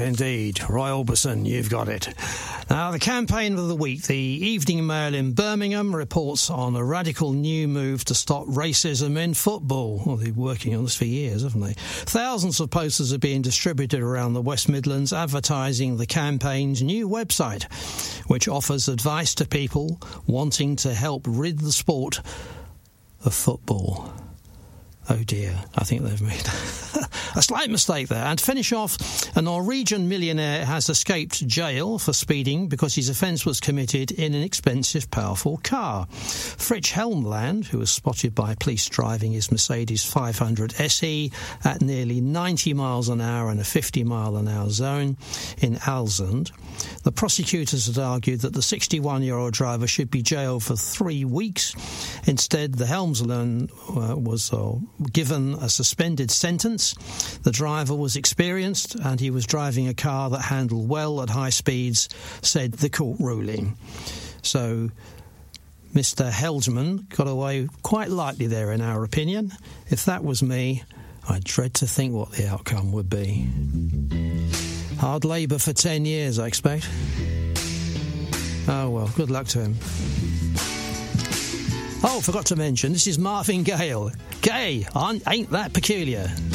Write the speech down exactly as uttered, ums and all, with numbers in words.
indeed. Roy Orbison, you've got it. Now, the campaign of the week. The Evening Mail in Birmingham reports on a radical new move to stop racism in football. Well, they've been working on this for years, haven't they? Thousands of posters are being distributed around the West Midlands advertising the campaign's new website, which offers advice to people wanting to help rid the sport of football. Oh dear, I think they've made a slight mistake there. And to finish off, a Norwegian millionaire has escaped jail for speeding because his offence was committed in an expensive, powerful car. Fritz Helmland, who was spotted by police driving his Mercedes five hundred S E at nearly ninety miles an hour in a fifty mile an hour zone in Alsund. The prosecutors had argued that the sixty-one-year-old driver should be jailed for three weeks. Instead, the Helmsland uh, was uh, given a suspended sentence. The driver was experienced and he was driving a car that handled well at high speeds, said the court ruling. So Mister Heldsman got away quite lightly there, in our opinion. If that was me, I dread to think what the outcome would be. Hard labour for ten years, I expect. Oh well, good luck to him. Oh, forgot to mention, this is Marvin Gaye. Gay, ain't that peculiar?